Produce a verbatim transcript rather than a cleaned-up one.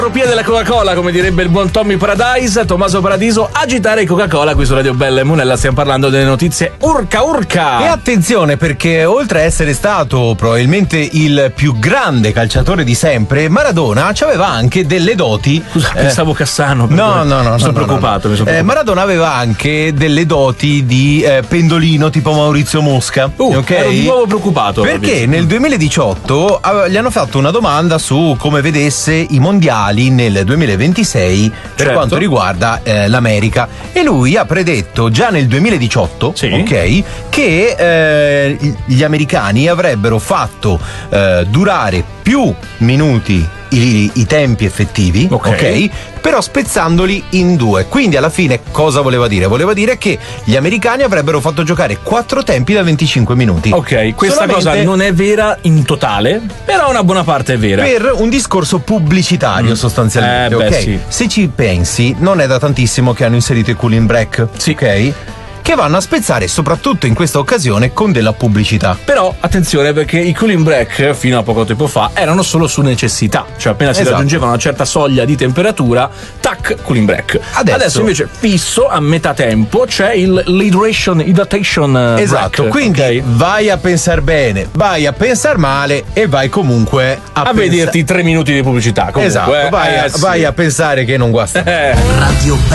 Ropia della Coca-Cola, come direbbe il buon Tommy Paradise, Tommaso Paradiso, agitare Coca-Cola qui su Radio Bella e Monella. Stiamo parlando delle notizie urca urca. E attenzione, perché oltre a essere stato probabilmente il più grande calciatore di sempre, Maradona aveva anche delle doti. Scusa, eh, pensavo Cassano. No, no, no. Mi sono no, preoccupato. no, no. Mi sono preoccupato. Eh, Maradona aveva anche delle doti di eh, pendolino tipo Maurizio Mosca. Uh, ok? Ero di nuovo preoccupato. Perché nel duemiladiciotto av- gli hanno fatto una domanda su come vedesse i mondiali nel duemilaventisei per Certo. quanto riguarda eh, l'America, e lui ha predetto già nel duemiladiciotto, Sì. ok, che eh, gli americani avrebbero fatto eh, durare più minuti i, i tempi effettivi, Ok. ok, però spezzandoli in due. Quindi alla fine cosa voleva dire? Voleva dire che gli americani avrebbero fatto giocare quattro tempi da venticinque minuti. Ok, questa Solamente cosa non è vera in totale, però una buona parte è vera. per un discorso pubblicitario, Mm. sostanzialmente, Eh, beh, ok? sì. Se ci pensi, non è da tantissimo che hanno inserito i cooling break, Sì. ok? Che vanno a spezzare soprattutto in questa occasione con della pubblicità. Però attenzione, perché i cooling break fino a poco tempo fa erano solo su necessità, cioè appena si Esatto. raggiungeva una certa soglia di temperatura, tac, cooling break. Adesso- invece fisso a metà tempo c'è il hydration, hydratation eh, Esatto, break, quindi ok? vai a pensare bene, vai a pensare male e vai comunque a, a pensa- vederti tre minuti di pubblicità. Comunque, Esatto, vai, eh, a, sì. vai a pensare che non guasta. Eh. Radio